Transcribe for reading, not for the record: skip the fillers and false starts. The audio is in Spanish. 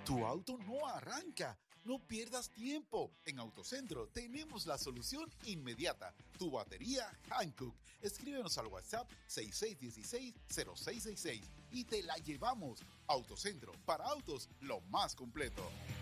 Tu auto no arranca. No pierdas tiempo. En Autocentro tenemos la solución inmediata. Tu batería Hankook. Escríbenos al WhatsApp 6616-0666 y te la llevamos. Autocentro, para autos, lo más completo.